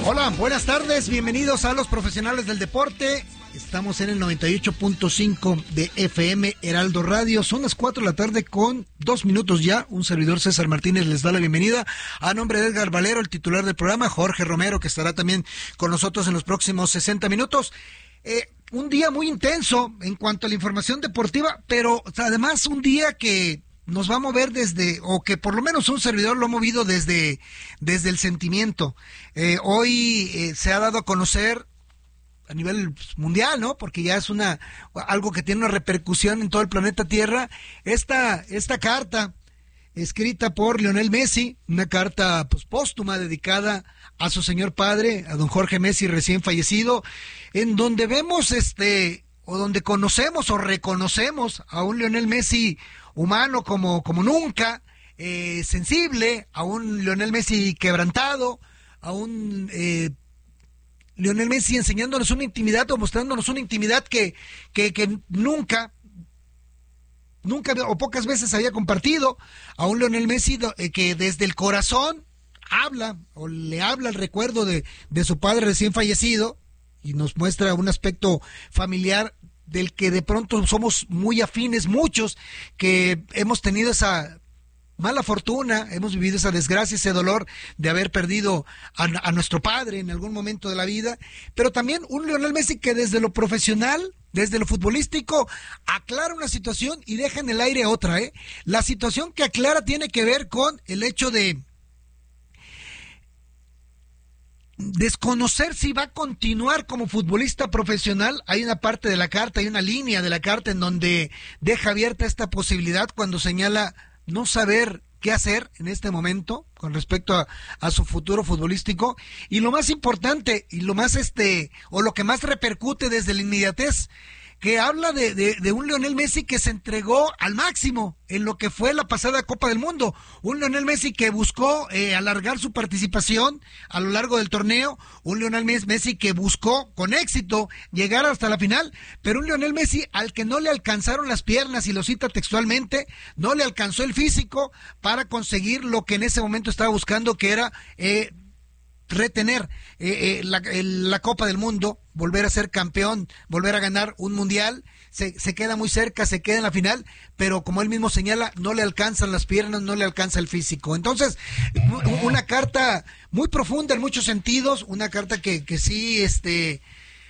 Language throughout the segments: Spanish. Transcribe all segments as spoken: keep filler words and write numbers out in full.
Hola, buenas tardes, bienvenidos a Los Profesionales del Deporte. Estamos en el noventa y ocho punto cinco de F M Heraldo Radio. Son las cuatro de la tarde con dos minutos ya. Un servidor, César Martínez, les da la bienvenida. A nombre de Edgar Valero, el titular del programa, Jorge Romero, que estará también con nosotros en los próximos sesenta minutos. Eh, un día muy intenso en cuanto a la información deportiva, pero además un día que nos va a mover desde, o que por lo menos un servidor lo ha movido desde, desde el sentimiento. Eh, hoy eh, se ha dado a conocer a nivel mundial, ¿no? Porque ya es una algo que tiene una repercusión en todo el planeta Tierra. Esta, esta carta escrita por Lionel Messi, una carta pues póstuma dedicada a su señor padre, a don Jorge Messi, recién fallecido, en donde vemos este, o donde conocemos o reconocemos a un Lionel Messi humano como, como nunca, eh, sensible, a un Lionel Messi quebrantado, a un eh, Lionel Messi enseñándonos una intimidad o mostrándonos una intimidad que, que, que nunca, nunca o pocas veces había compartido, a un Lionel Messi eh, que desde el corazón habla o le habla el recuerdo de, de su padre recién fallecido y nos muestra un aspecto familiar del que de pronto somos muy afines muchos, que hemos tenido esa mala fortuna, hemos vivido esa desgracia, ese dolor de haber perdido a, a nuestro padre en algún momento de la vida, pero también un Lionel Messi que desde lo profesional, desde lo futbolístico, aclara una situación y deja en el aire otra, ¿eh? La situación que aclara tiene que ver con el hecho de desconocer si va a continuar como futbolista profesional. Hay una parte de la carta, hay una línea de la carta en donde deja abierta esta posibilidad cuando señala no saber qué hacer en este momento con respecto a, a su futuro futbolístico. Y lo más importante, y lo más este, o lo que más repercute desde la inmediatez, que habla de, de, de un Lionel Messi que se entregó al máximo en lo que fue la pasada Copa del Mundo. Un Lionel Messi que buscó eh, alargar su participación a lo largo del torneo. Un Lionel Messi que buscó con éxito llegar hasta la final. Pero un Lionel Messi al que no le alcanzaron las piernas, y lo cita textualmente, no le alcanzó el físico para conseguir lo que en ese momento estaba buscando, que era Eh, retener eh, eh, la, el, la Copa del Mundo, volver a ser campeón, volver a ganar un mundial. Se, se queda muy cerca, se queda en la final, pero como él mismo señala, no le alcanzan las piernas, no le alcanza el físico. Entonces, una carta muy profunda en muchos sentidos, una carta que, que sí, este,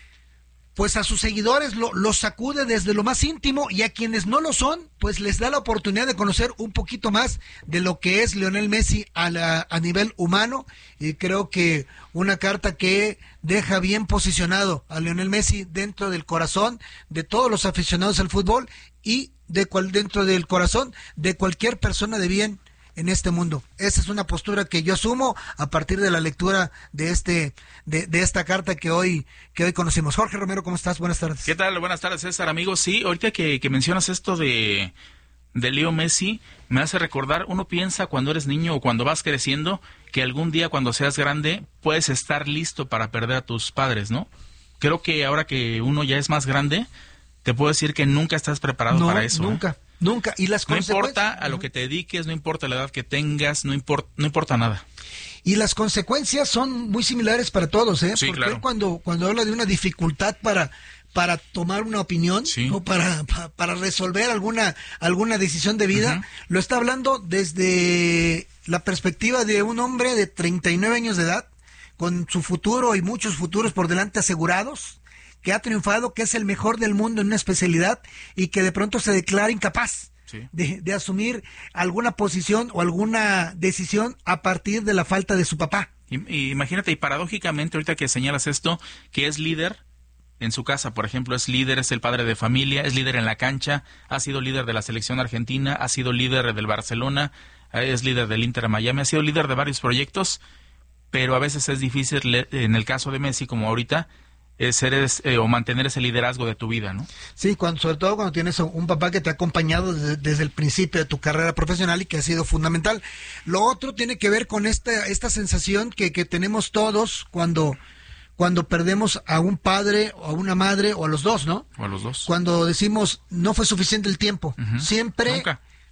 pues a sus seguidores lo, los sacude desde lo más íntimo, y a quienes no lo son, pues les da la oportunidad de conocer un poquito más de lo que es Lionel Messi a, la, a nivel humano. Y creo que una carta que deja bien posicionado a Lionel Messi dentro del corazón de todos los aficionados al fútbol y de cual, dentro del corazón de cualquier persona de bien en este mundo. Esa es una postura que yo asumo a partir de la lectura de este de, de esta carta que hoy que hoy conocimos. Jorge Romero, ¿cómo estás? Buenas tardes. ¿Qué tal? Buenas tardes, César, amigos. Sí, ahorita que, que mencionas esto de, de Leo Messi, me hace recordar, uno piensa cuando eres niño o cuando vas creciendo, que algún día cuando seas grande puedes estar listo para perder a tus padres, ¿no? Creo que ahora que uno ya es más grande, te puedo decir que nunca estás preparado no, para eso. Nunca. ¿eh? Nunca, y las no consecuencias... importa a lo que te dediques, no importa la edad que tengas, no importa, no importa nada. Y las consecuencias son muy similares para todos, ¿eh? Sí, porque claro. él cuando, cuando habla de una dificultad para, para tomar una opinión, sí. o para, para, para resolver alguna, alguna decisión de vida, uh-huh. lo está hablando desde la perspectiva de un hombre de treinta y nueve años de edad, con su futuro y muchos futuros por delante asegurados, que ha triunfado, que es el mejor del mundo en una especialidad y que de pronto se declara incapaz sí. de, de asumir alguna posición o alguna decisión a partir de la falta de su papá. Y, y imagínate, y paradójicamente, ahorita que señalas esto, que es líder en su casa, por ejemplo, es líder, es el padre de familia, es líder en la cancha, ha sido líder de la selección argentina, ha sido líder del Barcelona, es líder del Inter Miami, ha sido líder de varios proyectos, pero a veces es difícil, en el caso de Messi, como ahorita, ser eh, o mantener ese liderazgo de tu vida, ¿no? Sí, cuando, sobre todo cuando tienes un papá que te ha acompañado desde, desde el principio de tu carrera profesional y que ha sido fundamental. Lo otro tiene que ver con esta esta sensación que, que tenemos todos cuando cuando perdemos a un padre o a una madre o a los dos, ¿no? O a los dos. Cuando decimos no fue suficiente el tiempo. Uh-huh. Siempre Nunca.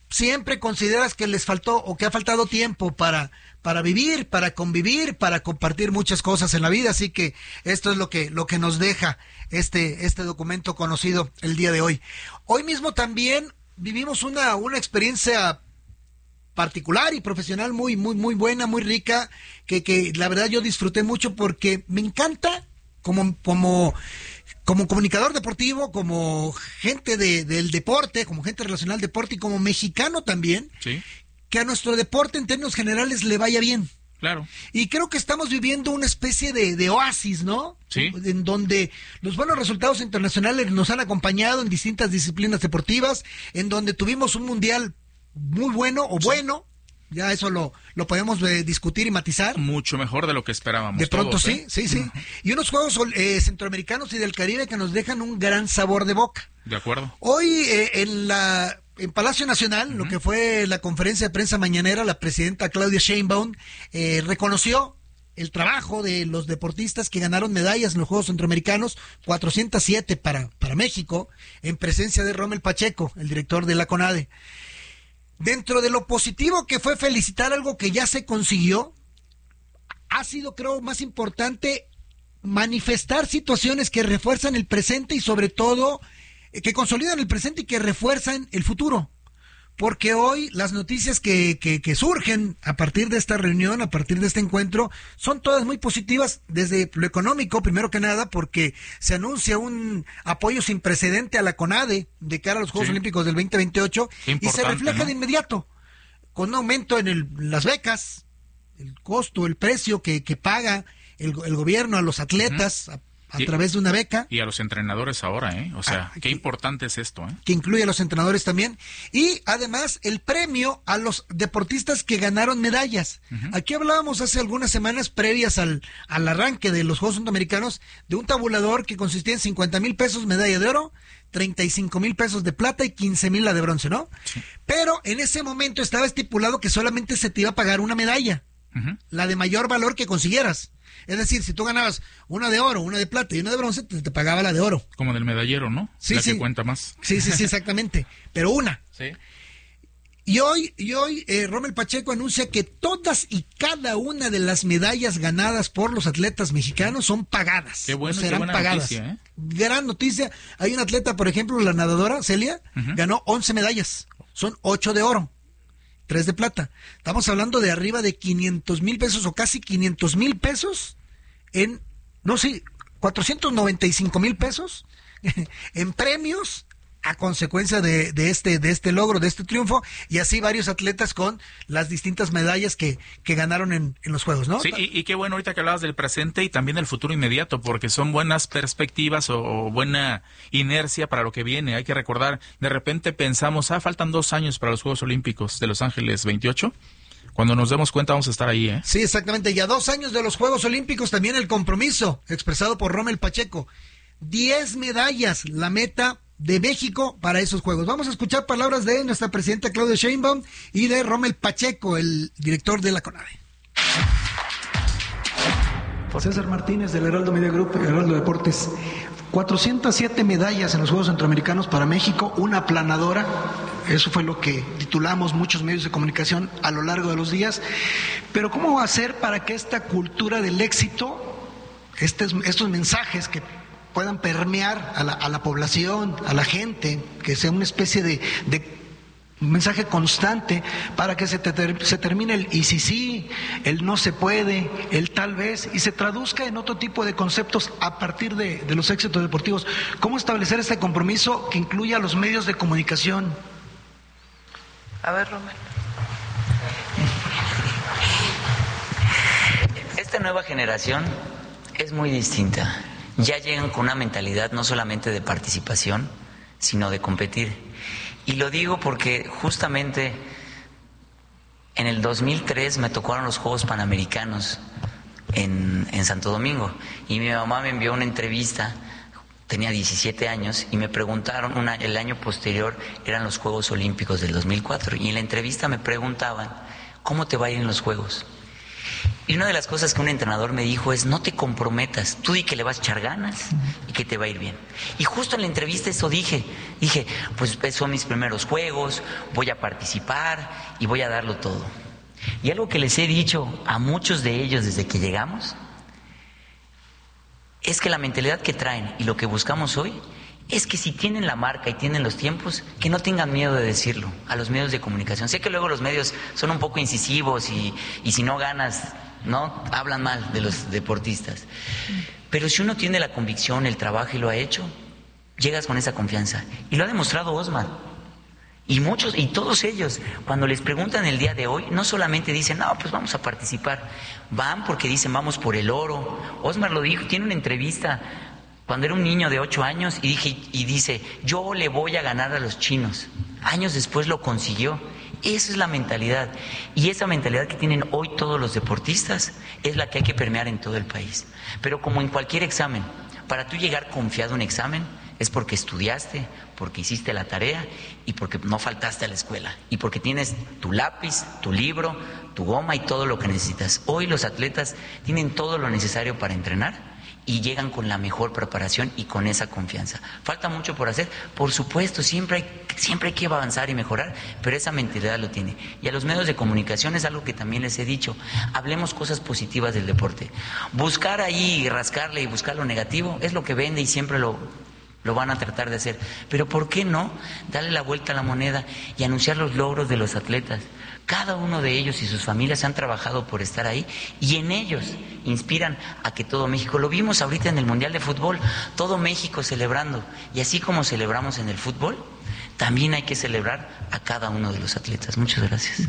siempre consideras que les faltó o que ha faltado tiempo para, para vivir, para convivir, para compartir muchas cosas en la vida. Así que esto es lo que, lo que nos deja este, este documento conocido el día de hoy. Hoy mismo también vivimos una, una experiencia particular y profesional muy, muy, muy buena, muy rica, que, que la verdad yo disfruté mucho porque me encanta como, como, como comunicador deportivo, como gente de, del deporte, como gente relacionada al deporte y como mexicano también, sí, que a nuestro deporte en términos generales le vaya bien. Claro. Y creo que estamos viviendo una especie de, de oasis, ¿no? Sí. En donde los buenos resultados internacionales nos han acompañado en distintas disciplinas deportivas, en donde tuvimos un mundial muy bueno o bueno, sí, ya eso lo, lo podemos eh, discutir y matizar. Mucho mejor de lo que esperábamos. De pronto todos, sí, ¿eh? sí, sí. Uh-huh. Y unos juegos eh, centroamericanos y del Caribe que nos dejan un gran sabor de boca. De acuerdo. Hoy eh, en la en Palacio Nacional, uh-huh, lo que fue la conferencia de prensa mañanera, la presidenta Claudia Sheinbaum eh, reconoció el trabajo de los deportistas que ganaron medallas en los Juegos Centroamericanos, cuatrocientas siete para, para México, en presencia de Rommel Pacheco, el director de la CONADE. Dentro de lo positivo que fue felicitar algo que ya se consiguió, ha sido, creo, más importante manifestar situaciones que refuerzan el presente y sobre todo eh, que consolidan el presente y que refuerzan el futuro. Porque hoy las noticias que, que, que surgen a partir de esta reunión, a partir de este encuentro, son todas muy positivas desde lo económico, primero que nada, porque se anuncia un apoyo sin precedente a la CONADE de cara a los Juegos, sí, Olímpicos del veinte veintiocho y se refleja, ¿no?, de inmediato, con un aumento en el, las becas, el costo, el precio que, que paga el, el gobierno a los atletas, uh-huh, a, a y, través de una beca. Y a los entrenadores ahora, ¿eh? O sea, ah, qué importante es esto, ¿eh? Que incluye a los entrenadores también. Y además el premio a los deportistas que ganaron medallas. Uh-huh. Aquí hablábamos hace algunas semanas previas al, al arranque de los Juegos Centroamericanos de un tabulador que consistía en cincuenta mil pesos medalla de oro, treinta y cinco mil pesos de plata y quince mil la de bronce, ¿no? Sí. Pero en ese momento estaba estipulado que solamente se te iba a pagar una medalla, uh-huh, la de mayor valor que consiguieras. Es decir, si tú ganabas una de oro, una de plata y una de bronce, te, te pagaba la de oro. Como del medallero, ¿no? Sí, la sí. que cuenta más. Sí, sí, sí, exactamente. Pero una. Sí. Y hoy, y hoy eh, Rommel Pacheco anuncia que todas y cada una de las medallas ganadas por los atletas mexicanos son pagadas. Qué bueno, serán qué buena pagadas. Noticia, ¿eh? Gran noticia. Hay una atleta, por ejemplo, la nadadora Celia, uh-huh, ganó once medallas. Son ocho de oro, tres de plata. Estamos hablando de arriba de quinientos mil pesos o casi quinientos mil pesos en, no sé, cuatrocientos noventa y cinco mil pesos en premios a consecuencia de, de este de este logro, de este triunfo, y así varios atletas con las distintas medallas que, que ganaron en, en los Juegos, ¿no? Sí, y, y qué bueno ahorita que hablabas del presente y también del futuro inmediato, porque son buenas perspectivas o, o buena inercia para lo que viene. Hay que recordar, de repente pensamos, ah, faltan dos años para los Juegos Olímpicos de Los Ángeles veintiocho. Cuando nos demos cuenta vamos a estar ahí, ¿eh? Sí, exactamente. Y a dos años de los Juegos Olímpicos también el compromiso expresado por Rommel Pacheco. Diez medallas, la meta de México para esos Juegos. Vamos a escuchar palabras de nuestra presidenta Claudia Sheinbaum y de Rommel Pacheco, el director de la CONADE. César Martínez del Heraldo Media Group, Heraldo Deportes. cuatrocientas siete medallas en los Juegos Centroamericanos para México, una planadora. Eso fue lo que titulamos muchos medios de comunicación a lo largo de los días. Pero ¿cómo va a ser para que esta cultura del éxito, estos, estos mensajes que puedan permear a la, a la población, a la gente, que sea una especie de, de mensaje constante para que se, te, se termine el y si sí, el no se puede, el tal vez, y se traduzca en otro tipo de conceptos a partir de, de los éxitos deportivos? ¿Cómo establecer este compromiso que incluya a los medios de comunicación? A ver, Rommel. Esta nueva generación es muy distinta. Ya llegan con una mentalidad no solamente de participación, sino de competir. Y lo digo porque justamente en el dos mil tres me tocaron los Juegos Panamericanos en, en Santo Domingo. Y mi mamá me envió una entrevista, tenía diecisiete años, y me preguntaron, una, el año posterior eran los Juegos Olímpicos del dos mil cuatro. Y en la entrevista me preguntaban, ¿cómo te va a ir en los Juegos? Y una de las cosas que un entrenador me dijo es: no te comprometas, tú di que le vas a echar ganas y que te va a ir bien. Y justo en la entrevista eso dije, dije, pues son mis primeros juegos, voy a participar y voy a darlo todo. Y algo que les he dicho a muchos de ellos desde que llegamos, es que la mentalidad que traen y lo que buscamos hoy, es que si tienen la marca y tienen los tiempos, que no tengan miedo de decirlo a los medios de comunicación. Sé que luego los medios son un poco incisivos y, y si no ganas, ¿no? Hablan mal de los deportistas. Pero si uno tiene la convicción, el trabajo y lo ha hecho, llegas con esa confianza. Y lo ha demostrado Osmar. Y muchos, y todos ellos, cuando les preguntan el día de hoy, no solamente dicen, no, pues vamos a participar. Van porque dicen, vamos por el oro. Osmar lo dijo, tiene una entrevista cuando era un niño de ocho años y, dije, y dice, yo le voy a ganar a los chinos. Años después lo consiguió. Esa es la mentalidad. Y esa mentalidad que tienen hoy todos los deportistas es la que hay que permear en todo el país. Pero como en cualquier examen, para tú llegar confiado a un examen, es porque estudiaste, porque hiciste la tarea y porque no faltaste a la escuela. Y porque tienes tu lápiz, tu libro, tu goma y todo lo que necesitas. Hoy los atletas tienen todo lo necesario para entrenar y llegan con la mejor preparación y con esa confianza. ¿Falta mucho por hacer? Por supuesto, siempre hay, siempre hay que avanzar y mejorar, pero esa mentalidad lo tiene. Y a los medios de comunicación es algo que también les he dicho, hablemos cosas positivas del deporte. Buscar ahí y rascarle y buscar lo negativo es lo que vende y siempre lo, lo van a tratar de hacer. Pero ¿por qué no darle la vuelta a la moneda y anunciar los logros de los atletas? Cada uno de ellos y sus familias han trabajado por estar ahí y en ellos inspiran a que todo México, lo vimos ahorita en el Mundial de Fútbol, todo México celebrando, y así como celebramos en el fútbol, también hay que celebrar a cada uno de los atletas. Muchas gracias.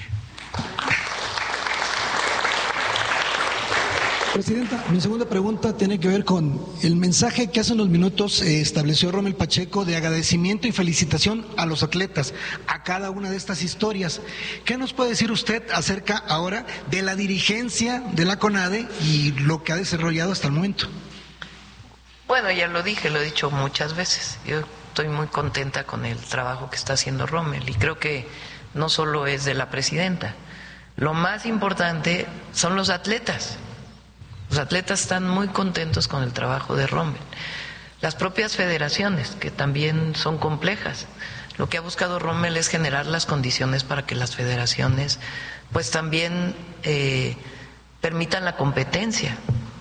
Presidenta, mi segunda pregunta tiene que ver con el mensaje que hace unos minutos eh, estableció Rommel Pacheco de agradecimiento y felicitación a los atletas, a cada una de estas historias. ¿Qué nos puede decir usted acerca ahora de la dirigencia de la CONADE y lo que ha desarrollado hasta el momento? Bueno, ya lo dije, lo he dicho muchas veces. Yo estoy muy contenta con el trabajo que está haciendo Rommel y creo que no solo es de la presidenta. Lo más importante son los atletas. Los atletas están muy contentos con el trabajo de Rommel. Las propias federaciones, que también son complejas. Lo que ha buscado Rommel es generar las condiciones para que las federaciones pues también eh, permitan la competencia.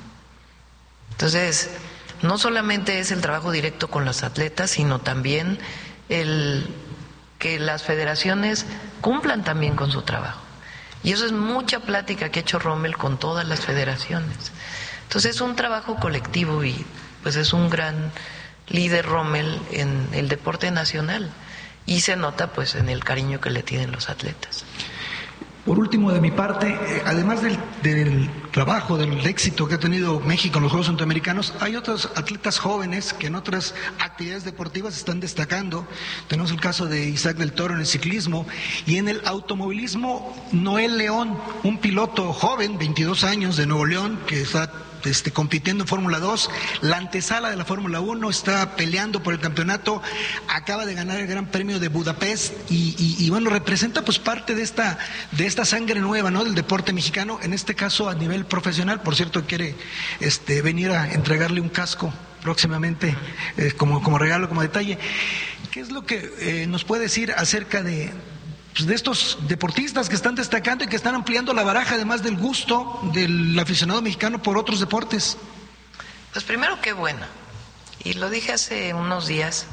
Entonces, no solamente es el trabajo directo con los atletas, sino también el que las federaciones cumplan también con su trabajo. Y eso es mucha plática que ha hecho Rommel con todas las federaciones. Entonces es un trabajo colectivo y pues es un gran líder Rommel en el deporte nacional y se nota pues en el cariño que le tienen los atletas. Por último, de mi parte, eh, además del, del trabajo, del éxito que ha tenido México en los Juegos Centroamericanos, hay otros atletas jóvenes que en otras actividades deportivas están destacando. Tenemos el caso de Isaac del Toro en el ciclismo y en el automovilismo, Noel León, un piloto joven, veintidós años, de Nuevo León, que está Este, compitiendo en Fórmula dos, la antesala de la Fórmula uno, está peleando por el campeonato, acaba de ganar el Gran Premio de Budapest y, y, y bueno, representa pues parte de esta, de esta sangre nueva, ¿no?, del deporte mexicano, en este caso a nivel profesional. Por cierto, quiere este, venir a entregarle un casco próximamente eh, como, como regalo, como detalle. ¿Qué es lo que eh, nos puede decir acerca de Pues de estos deportistas que están destacando y que están ampliando la baraja, además del gusto del aficionado mexicano por otros deportes? Pues primero, qué bueno. Y lo dije hace unos días,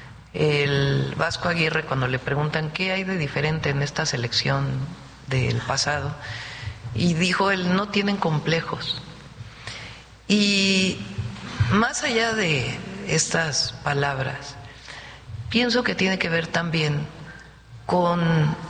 el Vasco Aguirre, cuando le preguntan qué hay de diferente en esta selección del pasado, y dijo él, no tienen complejos. Y más allá de estas palabras, pienso que tiene que ver también con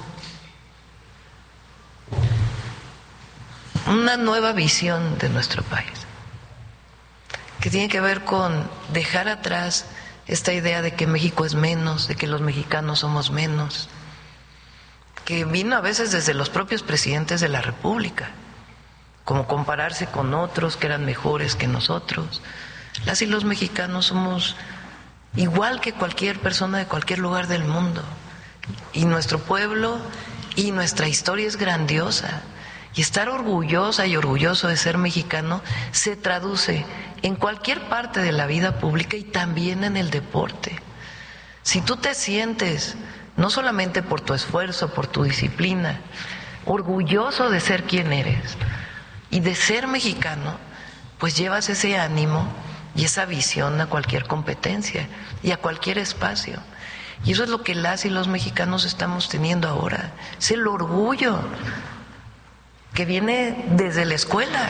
una nueva visión de nuestro país, que tiene que ver con dejar atrás esta idea de que México es menos, de que los mexicanos somos menos, que vino a veces desde los propios presidentes de la República, como compararse con otros que eran mejores que nosotros. Las y los mexicanos somos igual que cualquier persona de cualquier lugar del mundo. Y nuestro pueblo y nuestra historia es grandiosa Y estar orgullosa y orgulloso de ser mexicano se traduce en cualquier parte de la vida pública y también en el deporte. Si tú te sientes, no solamente por tu esfuerzo, por tu disciplina, orgulloso de ser quien eres y de ser mexicano, pues llevas ese ánimo y esa visión a cualquier competencia y a cualquier espacio. Y eso es lo que las y los mexicanos estamos teniendo ahora, es el orgullo que viene desde la escuela.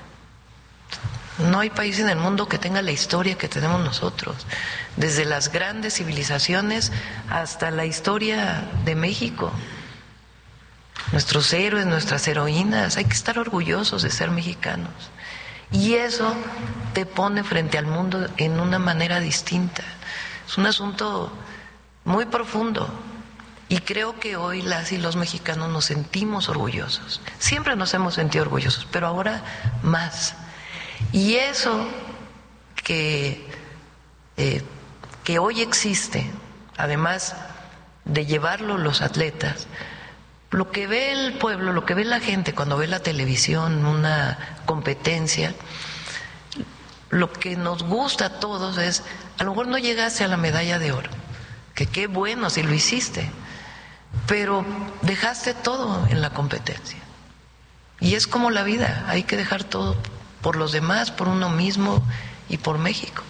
No hay país en el mundo que tenga la historia que tenemos nosotros, desde las grandes civilizaciones hasta la historia de México. Nuestros héroes, nuestras heroínas, hay que estar orgullosos de ser mexicanos. Y eso te pone frente al mundo en una manera distinta. Es un asunto muy profundo. Y creo que hoy las y los mexicanos nos sentimos orgullosos. Siempre nos hemos sentido orgullosos, pero ahora más. Y eso que, eh, que hoy existe, además de llevarlo los atletas, lo que ve el pueblo, lo que ve la gente cuando ve la televisión, una competencia, lo que nos gusta a todos es, a lo mejor no llegaste a la medalla de oro, que qué bueno si lo hiciste, pero dejaste todo en la competencia. Y es como la vida, hay que dejar todo por los demás, por uno mismo y por México.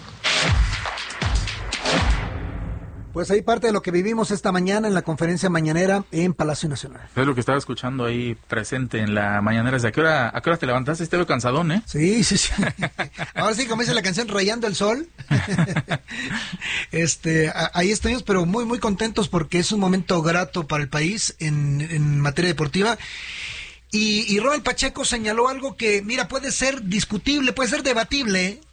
Pues ahí parte de lo que vivimos esta mañana en la conferencia mañanera en Palacio Nacional. Es lo que estaba escuchando ahí presente en la mañanera. ¿A qué hora, a qué hora te levantaste? Te veo cansadón, ¿eh? Sí, sí, sí. Ahora sí, como dice la canción, Rayando el Sol. este, a, ahí estamos, pero muy, muy contentos porque es un momento grato para el país en, en materia deportiva. Y, y Roel Pacheco señaló algo que, mira, puede ser discutible, puede ser debatible, ¿eh?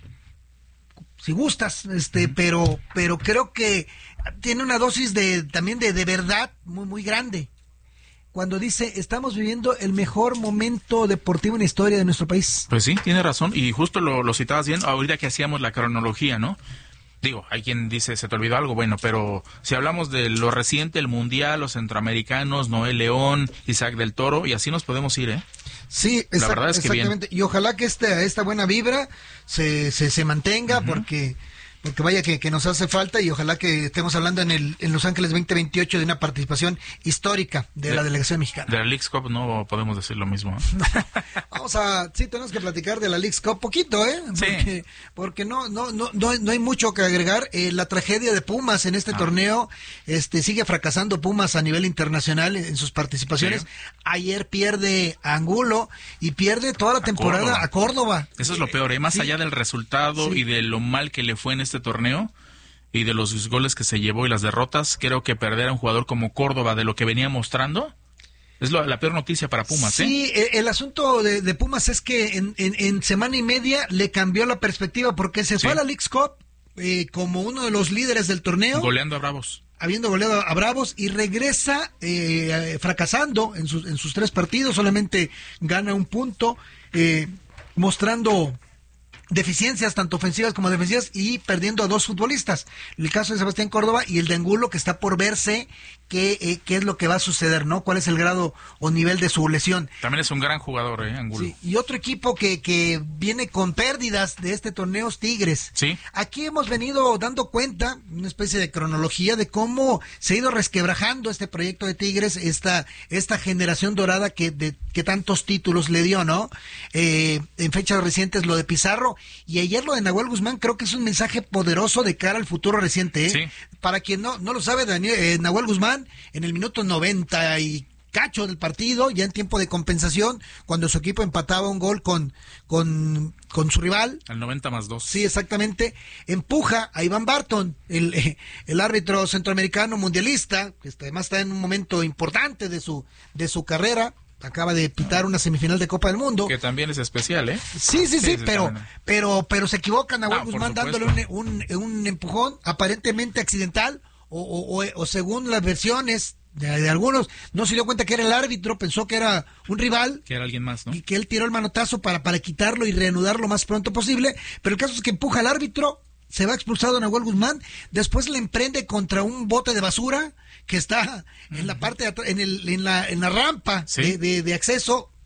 Si gustas, este, pero, pero creo que tiene una dosis de, también de, de verdad muy, muy grande. Cuando dice, estamos viviendo el mejor momento deportivo en la historia de nuestro país. Pues sí, tiene razón, y justo lo, lo citabas bien, ahorita que hacíamos la cronología, ¿no? Digo, hay quien dice, se te olvidó algo, bueno, pero si hablamos de lo reciente, el Mundial, los centroamericanos, Noel León, Isaac del Toro, y así nos podemos ir, ¿eh? Sí, la verdad es que exactamente. Bien. Y ojalá que esta, esta buena vibra se, se, se mantenga, uh-huh. porque porque vaya que, que nos hace falta, y ojalá que estemos hablando en el en Los Ángeles veinte veintiocho de una participación histórica de, de la delegación mexicana. De la Leagues Cup no podemos decir lo mismo, ¿eh? No, vamos a, sí, tenemos que platicar de la Leagues Cup poquito, ¿eh? Porque, sí. porque no, no, no, no, no hay mucho que agregar. Eh, la tragedia de Pumas en este ah. torneo, este, sigue fracasando Pumas a nivel internacional en, en sus participaciones. Sí. Ayer pierde a Angulo y pierde toda la a temporada Córdoba. a Córdoba. Eso es lo peor, ¿eh? Más sí. allá del resultado sí. y de lo mal que le fue en este torneo y de los goles que se llevó y las derrotas, creo que perder a un jugador como Córdoba de lo que venía mostrando es lo, la peor noticia para Pumas. Sí, ¿eh? el asunto de, de Pumas es que en, en, en semana y media le cambió la perspectiva porque se sí. fue a la Leagues Cup eh, como uno de los líderes del torneo. Goleando a Bravos. Habiendo goleado a Bravos, y regresa eh, fracasando en sus, en sus tres partidos, solamente gana un punto, eh, mostrando deficiencias tanto ofensivas como defensivas y perdiendo a dos futbolistas. El caso de Sebastián Córdoba y el de Angulo, que está por verse qué, eh, qué es lo que va a suceder, ¿no? Cuál es el grado o nivel de su lesión. También es un gran jugador, ¿eh? Angulo. Sí, y otro equipo que, que viene con pérdidas de este torneo es Tigres. Sí. Aquí hemos venido dando cuenta, una especie de cronología de cómo se ha ido resquebrajando este proyecto de Tigres, esta, esta generación dorada que, de, que tantos títulos le dio, ¿no? Eh, en fechas recientes lo de Pizarro, y ayer lo de Nahuel Guzmán, creo que es un mensaje poderoso de cara al futuro reciente, ¿eh? Sí. Para quien no, no lo sabe, Daniel, eh, Nahuel Guzmán, en el minuto noventa y cacho del partido, ya en tiempo de compensación, cuando su equipo empataba un gol con, con, con su rival. Al noventa más dos. Sí, exactamente. Empuja a Iván Barton, el, eh, el árbitro centroamericano mundialista, que además está en un momento importante de su, de su carrera. Acaba de pitar una semifinal de Copa del Mundo. Que también es especial, ¿eh? Sí, sí, sí, sí pero, pero, pero se equivoca Nahuel ah, Guzmán dándole un, un, un empujón aparentemente accidental, o, o, o, o según las versiones de, de algunos, no se dio cuenta que era el árbitro, pensó que era un rival. Que era alguien más, ¿no? Y que él tiró el manotazo para, para quitarlo y reanudarlo lo más pronto posible, pero el caso es que empuja al árbitro, se va expulsado Nahuel Guzmán, después le emprende contra un bote de basura que está en la parte de atrás, en, el, en, la, en la rampa ¿sí? de, de, de acceso,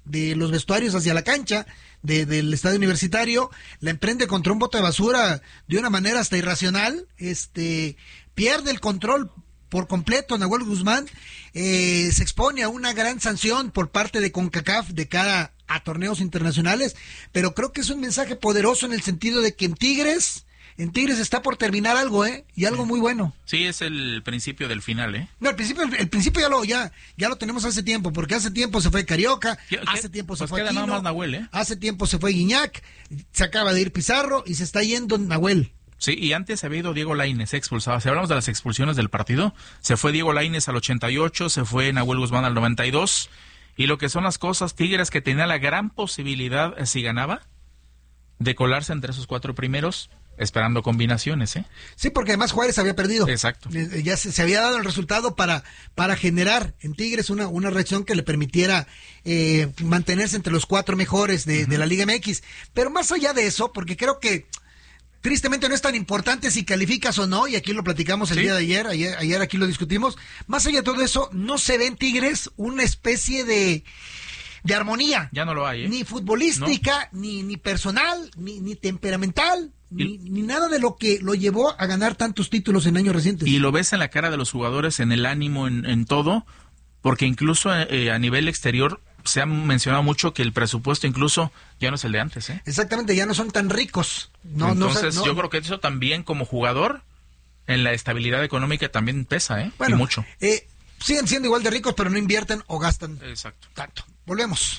de los vestuarios hacia la cancha de, del estadio universitario, la emprende contra un bote de basura de una manera hasta irracional, este pierde el control por completo Nahuel Guzmán, eh, se expone a una gran sanción por parte de CONCACAF de cara a torneos internacionales, pero creo que es un mensaje poderoso en el sentido de que en Tigres, en Tigres está por terminar algo, ¿eh? Y algo muy bueno. Sí, es el principio del final, ¿eh? No, el principio, el, el principio ya lo, ya, ya lo tenemos hace tiempo, porque hace tiempo se fue Carioca, ¿Qué, qué? hace tiempo se pues fue queda Aquino, nada más Nahuel, ¿eh? hace tiempo se fue Guiñac, se acaba de ir Pizarro y se está yendo Nahuel. Sí, y antes se había ido Diego Lainez expulsado. Si hablamos de las expulsiones del partido, se fue Diego Lainez al ochenta y ocho, se fue Nahuel Guzmán al noventa y dos, y lo que son las cosas, Tigres que tenía la gran posibilidad, si ganaba, de colarse entre esos cuatro primeros, esperando combinaciones, ¿eh? Sí, porque además Juárez había perdido. Exacto. Eh, ya se, se había dado el resultado para, para generar en Tigres una, una reacción que le permitiera eh, mantenerse entre los cuatro mejores de, uh-huh. de la Liga M X. Pero más allá de eso, porque creo que tristemente no es tan importante si calificas o no, y aquí lo platicamos el ¿Sí? día de ayer, ayer, ayer aquí lo discutimos. Más allá de todo eso, no se ve en Tigres una especie de, de armonía. Ya no lo hay, ¿eh? Ni futbolística, ¿no? ni, ni personal, ni, ni temperamental, ni, ni nada de lo que lo llevó a ganar tantos títulos en años recientes. Y lo ves en la cara de los jugadores, en el ánimo, en, en todo, porque incluso eh, a nivel exterior se ha mencionado mucho que el presupuesto incluso ya no es el de antes, ¿eh? Exactamente, ya no son tan ricos. No, Entonces no, no, yo creo que eso también como jugador en la estabilidad económica también pesa, ¿eh? Bueno, y mucho. Eh, siguen siendo igual de ricos, pero no invierten o gastan. Exacto. Tanto. Volvemos.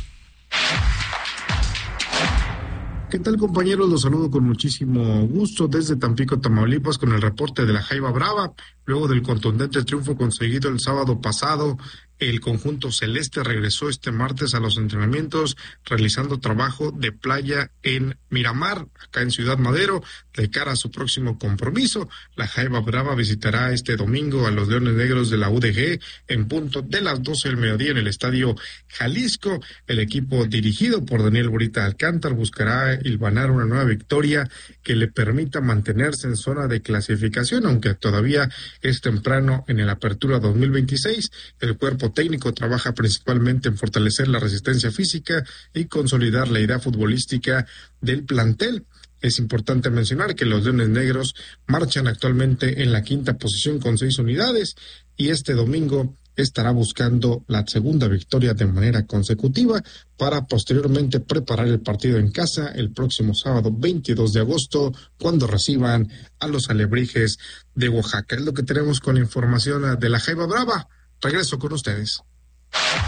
¿Qué tal, compañeros? Los saludo con muchísimo gusto desde Tampico, Tamaulipas, con el reporte de la Jaiba Brava. Luego del contundente triunfo conseguido el sábado pasado, el conjunto celeste regresó este martes a los entrenamientos, realizando trabajo de playa en Miramar, acá en Ciudad Madero, de cara a su próximo compromiso. La Jaiba Brava visitará este domingo a los Leones Negros de la U D G en punto de las doce del mediodía en el Estadio Jalisco. El equipo dirigido por Daniel Borita Alcántar buscará hilvanar una nueva victoria que le permita mantenerse en zona de clasificación, aunque todavía es temprano en el Apertura dos mil veintiséis. El cuerpo técnico trabaja principalmente en fortalecer la resistencia física y consolidar la idea futbolística del plantel. Es importante mencionar que los Leones Negros marchan actualmente en la quinta posición con seis unidades y este domingo estará buscando la segunda victoria de manera consecutiva para posteriormente preparar el partido en casa el próximo sábado veintidós de agosto cuando reciban a los Alebrijes de Oaxaca. Es lo que tenemos con información de la Jaiba Brava. Regreso con ustedes.